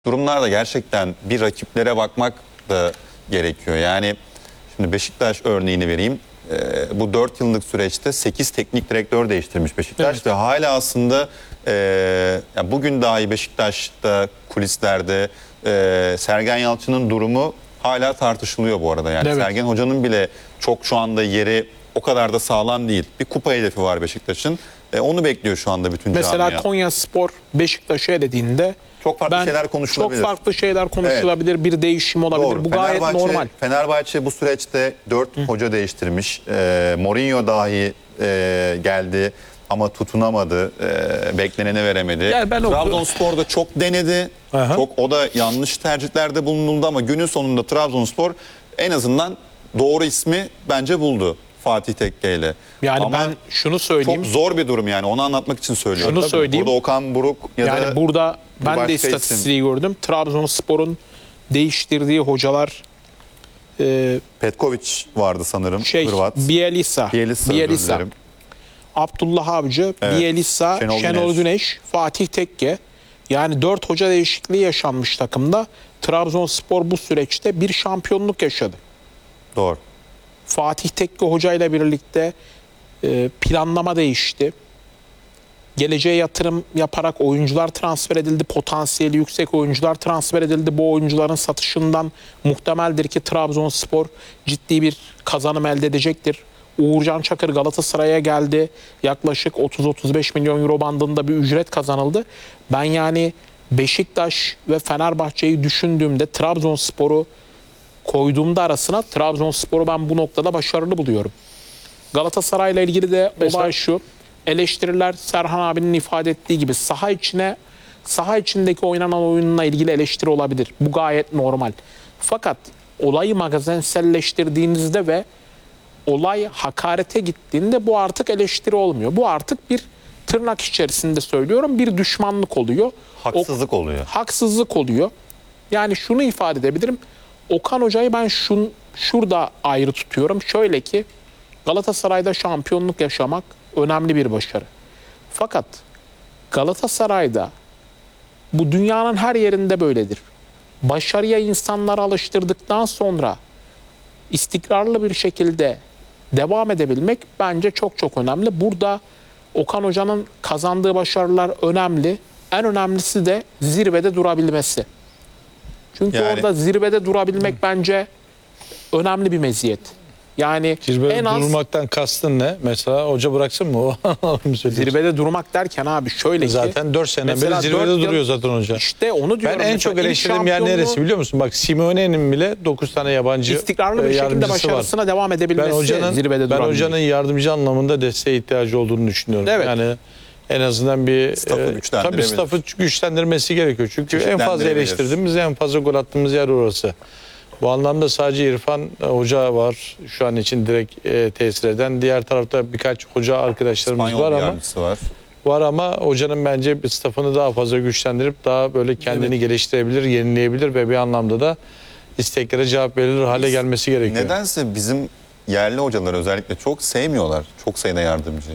durumlarda gerçekten bir rakiplere bakmak da gerekiyor. Yani şimdi Beşiktaş örneğini vereyim. Bu 4 yıllık süreçte 8 teknik direktör değiştirmiş Beşiktaş, Evet. ve hala aslında yani bugün dahi Beşiktaş'ta kulislerde Sergen Yalçın'ın durumu hala tartışılıyor bu arada. Yani Evet. Sergen Hoca'nın bile çok şu anda yeri o kadar da sağlam değil. Bir kupa hedefi var Beşiktaş'ın. Onu bekliyor şu anda bütün Mesela camia. Konyaspor Beşiktaş'ı elediğinde Çok farklı şeyler konuşulabilir. Çok farklı şeyler konuşulabilir. Bir değişim olabilir. Doğru. Bu gayet normal. Fenerbahçe bu süreçte 4 hoca değiştirmiş. Mourinho dahi geldi ama tutunamadı. Bekleneni veremedi. Yani ben Trabzonspor'da çok denedi. Aha. Çok, o da yanlış tercihlerde bulunuldu ama günün sonunda Trabzonspor en azından doğru ismi bence buldu Fatih Tekke ile. Yani ama ben şunu söyleyeyim. çok zor bir durum, yani onu anlatmak için söylüyorum. Şunu Tabii. söyleyeyim. Burada Okan Buruk ya Yani da burada ben başka de isim. istatistiği gördüm. Trabzonspor'un değiştirdiği hocalar Petkovic vardı sanırım. Hırvat. Bielisa, Bielisa, özür dilerim. Abdullah Avcı, Evet. Bielisa, Şenol Güneş, Fatih Tekke. Yani 4 hoca değişikliği yaşanmış takımda. Trabzonspor bu süreçte bir şampiyonluk yaşadı. Doğru. Fatih Tekke hocayla birlikte planlama değişti. Geleceğe yatırım yaparak oyuncular transfer edildi. Potansiyeli yüksek oyuncular transfer edildi. Bu oyuncuların satışından muhtemeldir ki Trabzonspor ciddi bir kazanım elde edecektir. Uğurcan Çakır Galatasaray'a geldi. Yaklaşık 30-35 milyon euro bandında bir ücret kazanıldı. Ben yani Beşiktaş ve Fenerbahçe'yi düşündüğümde Trabzonspor'u koyduğumda arasına Trabzonspor'u ben bu noktada başarılı buluyorum. Galatasaray'la ilgili de olay şu. Eleştiriler Serhan abinin ifade ettiği gibi saha içindeki oynanan oyunla ilgili eleştiri olabilir. Bu gayet normal. Fakat olayı magazinselleştirdiğinizde ve olay hakarete gittiğinde bu artık eleştiri olmuyor. Bu artık bir, tırnak içerisinde söylüyorum, bir düşmanlık oluyor. Haksızlık oluyor. Haksızlık oluyor. Yani şunu ifade edebilirim. Okan Hoca'yı ben şurada ayrı tutuyorum. Şöyle ki Galatasaray'da şampiyonluk yaşamak önemli bir başarı. Fakat Galatasaray'da bu dünyanın her yerinde böyledir. Başarıya insanları alıştırdıktan sonra istikrarlı bir şekilde devam edebilmek bence çok çok önemli. Burada Okan Hoca'nın kazandığı başarılar önemli. En önemlisi de zirvede durabilmesi. Çünkü Yani orada zirvede durabilmek bence önemli bir meziyet. Yani Zirvede en az durmaktan kastın ne? Mesela hoca bıraksın mı o? zirvede durmak derken abi şöyle ki Zaten 4 seneden mesela beri zirvede 4 yıl- duruyor zaten hoca. İşte onu Ben diyorum. en Mesela çok ilk eleştirdiğim yer şampiyonluğu neresi biliyor musun? Bak Simeone'nin bile 9 tane yabancı istikrarlı bir şekilde yardımcısı var. başarısına devam edebilmesi, zirvede Ben durabilmek. hocanın yardımcı anlamında desteğe ihtiyacı olduğunu düşünüyorum. Evet. Yani en azından bir Staff'ı güçlendirebilir. tabii staff'ı güçlendirmesi gerekiyor. Çünkü en fazla Çeşitlendirebilir. eleştirdiğimiz, en fazla gol attığımız yer orası. Bu anlamda sadece İrfan Hoca var şu an için direkt tesir eden. Diğer tarafta birkaç hoca arkadaşlarımız İspanyol var bir ama yardımcısı var. hocanın bence bir staffını daha fazla güçlendirip daha böyle kendini geliştirebilir, yenileyebilir ve bir anlamda da isteklere cevap verilir hale gelmesi gerekiyor. Nedense bizim yerli hocalar özellikle çok sevmiyorlar çok sayıda yardımcıyı.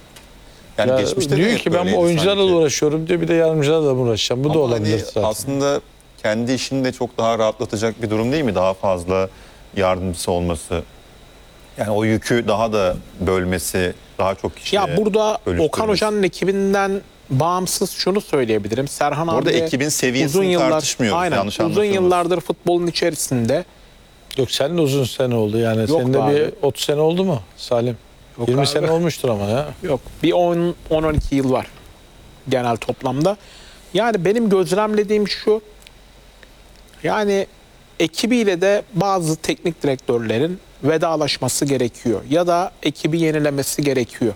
Yani Ya geçmişte de diyor hep ki ben bu böyleydi oyuncularla sanki. da uğraşıyorum diyor, bir de yardımcılarla da uğraşacağım. Bu da Ama olabilir hani zaten. aslında kendi işini de çok daha rahatlatacak bir durum değil mi? Daha fazla yardımcısı olması. Yani o yükü daha da bölmesi, daha çok kişiye Ya burada bölüştürmesi. Okan Hoca'nın ekibinden bağımsız şunu söyleyebilirim. Serhan Orada abi de ekibin seviyesini tartışmıyoruz, aynen, yanlış uzun anlaşılmasın. yıllardır futbolun içerisinde. Yok senin de uzun sene oldu yani. Yok Senin de be bir abi. 30 sene oldu mu Salim? Yok 20 abi. sene olmuştur ama ya. Yok, bir 10-12 yıl var genel toplamda. Yani benim gözlemlediğim şu, yani ekibiyle de bazı teknik direktörlerin vedalaşması gerekiyor ya da ekibi yenilemesi gerekiyor.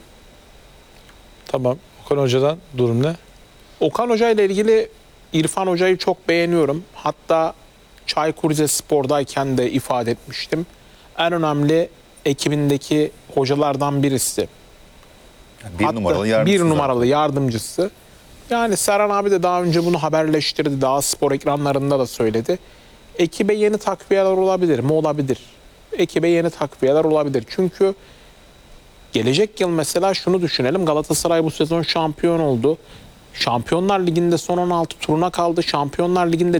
Tamam. Okan Hoca'dan durum ne? Okan Hoca ile ilgili İrfan Hoca'yı çok beğeniyorum. Hatta Çaykur Rizespor'dayken de ifade etmiştim. En önemli ekibindeki hocalardan birisi. bir Hatta numaralı yardımcısı. bir numaralı yardımcısı. Yani Serhan abi de daha önce bunu haberleştirdi. Daha spor ekranlarında da söyledi. Ekibe yeni takviyeler olabilir mi? Olabilir. Ekibe yeni takviyeler olabilir. Çünkü gelecek yıl mesela şunu düşünelim. Galatasaray bu sezon şampiyon oldu. Şampiyonlar Ligi'nde son 16 turuna kaldı. Şampiyonlar Ligi'nde